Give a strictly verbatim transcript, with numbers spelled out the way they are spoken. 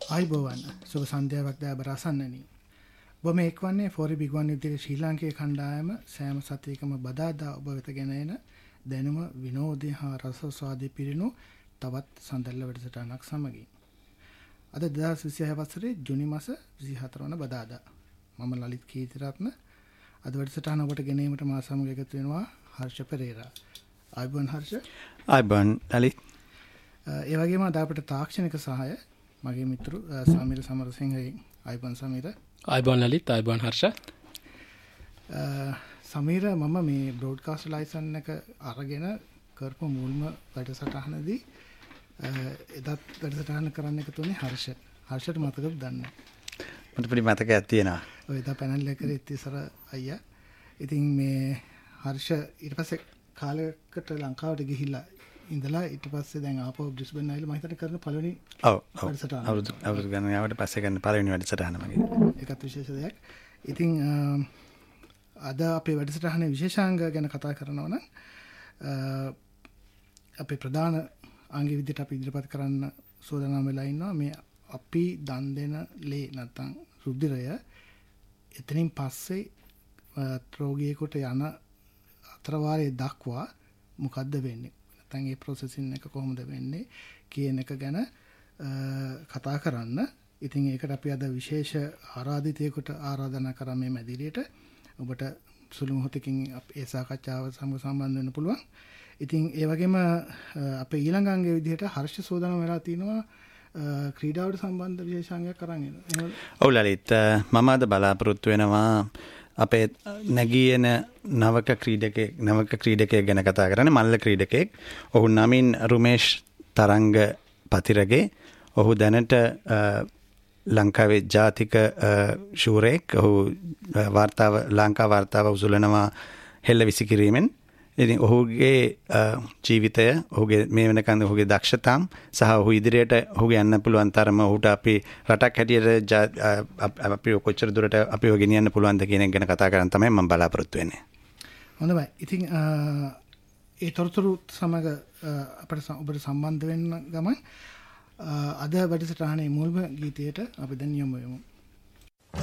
ආයිබෝවන් සුබ සන්ධ්‍යාවක් දාබ රසන්නනි. ඔබ මේ එක්වන්නේ ෆෝරි බිග්වන් විදිහේ ශ්‍රී ලාංකේය කණ්ඩායම සෑම සතියකම බදාදා ඔබ වෙත ගෙන එන දැනුම විනෝදය හා රස ස්වාදයේ පිරිණු තවත් සඳල්ල වැඩසටහනක් සමගින්. අද දෙදාස් විසිහය වසරේ ජුනි මාස විසිහතර වන බදාදා. මම ලලිත් කීර්තිරත්න. අද වැඩසටහන ඔබට ගෙනීමට මා සමග එකතු වෙනවා හර්ෂ පෙරේරා. ආයිබෝන් හර්ෂ. ආයිබෝන් ලලිත්. ඒ වගේම අද අපට තාක්ෂණික සහාය මගේ මිතුරු සමීර සමරසිංහගෙන්. ආයිබෝන් සමීර. ආයිබෝන් ලලිත්. ආයිබෝන් හර්ෂ. සමීර මම මේ බ්‍රෝඩ්කාස්ට් ලයිසන් එක අරගෙන කරපු මුල්ම වැඩසටහනදී එදත් වැඩසටහන කරන්න එක තුනේ හර්ෂ. හර්ෂට මතකද දන්නේ? මට පොඩි මතකයක් තියෙනවා. ඔය එදා පැනල් එක කරේ ඉතිසර අයියා. ඉතින් මේ හර්ෂ ඊට පස්සේ කාලයකට ලංකාවට ගිහිල්ලා ඉඳලා ඊට පස්සේ දැන් ආපහු බ්‍රිස්බන් ආවිල්ලා මම හිතන්නේ කරන පළවෙනි ඔව් ඔව් අවුරුදු අවුරුදු ගණන් යාවට පස්සේ කරන පළවෙනි වැඩසටහන මගේ. ඒකත් විශේෂ දෙයක්. ඉතින් අද අපේ වැඩසටහනේ විශේෂාංග ගැන කතා කරනවා නම් අපේ ප්‍රධාන අංග විදිහට අපි ඉදිරිපත් කරන්න සූදානම් වෙලා ඉන්නවා මේ අපි දන් දෙන ලේ නැත්නම් රුධිරය එතනින් පස්සේ රෝගියෙකුට යන අතරවාරයේ දක්වා මොකද්ද වෙන්නේ නැත්නම් ඒ ප්‍රොසෙසින් එක කොහොමද වෙන්නේ කියන එක ගැන කතා කරන්න. ඉතින් ඒකට අපි අද විශේෂ ආරාධිතයෙකුට ආරාධනා කරා මේ මැදිරියට. ඔබට සුළු මොහොතකින් ඒ සාකච්ඡාව සමග සම්බන්ධ වෙන්න පුළුවන්. ඉතින් ඒ වගේම අපේ ඊළඟ අංගයේ විදිහට හර්ෂ සෝදානම් වෙලා තිනවා ක්‍රීඩාවට සම්බන්ධ විශේෂාංගයක් අරන් එනවා. ඔව් ලලිත් මම අද බලාපොරොත්තු වෙනවා අපේ නැගීන නවක ක්‍රීඩකයෙක් නවක ක්‍රීඩකයෙක් ගැන කතා කරන්නේ මල්ල ක්‍රීඩකයෙක්. ඔහු නමින් රුමේෂ් තරංග පතිරගේ. ඔහු දැනට ලංකාවේ ජාතික ශූරයෙක්. ඔහු වාර්තාව ලංකා වාර්තාව උසුලනවා හෙළ විසිකිරීමෙන්. ඉතින් ඔහුගේ ජීවිතය ඔහුගේ මේ වෙනකන් ඔහුගේ දක්ෂතාම් සහ ඔහු ඉදිරියට ඔහුගේ යන්න පුළුවන් තරම ඔහුට අපි රටක් හැටියට අපි කොච්චර දුරට අපිව ගෙනියන්න පුළුවන්ද කියන එක ගැන කතා කරන් තමයි මම බලාපොරොත්තු වෙන්නේ. හොඳයි. ඉතින් ඒ තොරතුරු සමග අපිට ඔබට සම්බන්ධ වෙන්න ගමන් අද වැඩසටහනේ මුල්ම ගීතයට අපි දැන් යමු.